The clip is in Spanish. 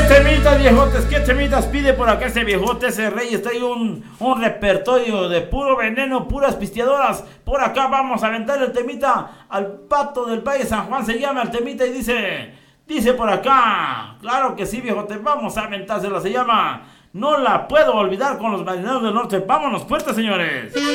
temitas, viejotes? ¿Qué temitas pide por acá ese viejote? Ese Reyes trae un repertorio de puro veneno, puras pisteadoras. Por acá vamos a aventar el temita al Pato del Valle San Juan, se llama el temita y dice por acá. Claro que sí, viejote, vamos a aventársela, se llama No la puedo olvidar con los marineros del norte. Vámonos fuertes, señores.